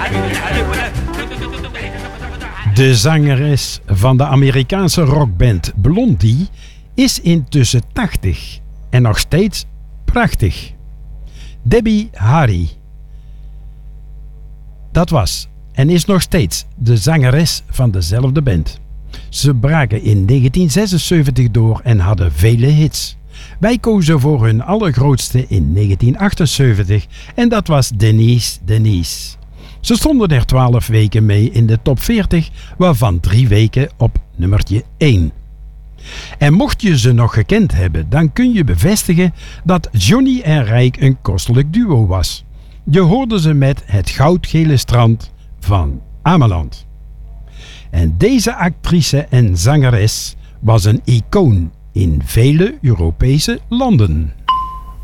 De zangeres van de Amerikaanse rockband Blondie is intussen 80 en nog steeds prachtig. Debbie Harry. Dat was en is nog steeds de zangeres van dezelfde band. Ze braken in 1976 door en hadden vele hits. Wij kozen voor hun allergrootste in 1978 en dat was Denise Denise. Ze stonden er 12 weken mee in de top 40, waarvan 3 weken op nummertje 1. En mocht je ze nog gekend hebben, dan kun je bevestigen dat Johnny en Rijk een kostelijk duo was. Je hoorde ze met Het goudgele strand van Ameland. En deze actrice en zangeres was een icoon in vele Europese landen.